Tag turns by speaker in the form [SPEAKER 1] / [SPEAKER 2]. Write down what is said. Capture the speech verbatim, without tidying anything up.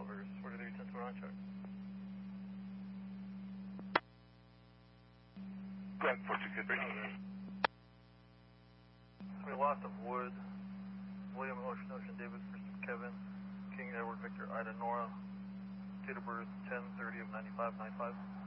[SPEAKER 1] over, forty-three ten to one on check.
[SPEAKER 2] Go ahead, four two two three.
[SPEAKER 1] We lost of Wood, William Ocean Ocean David Christopher Kevin, King Edward Victor Ida Nora, date of birth ten thirty of ninety-five ninety-five.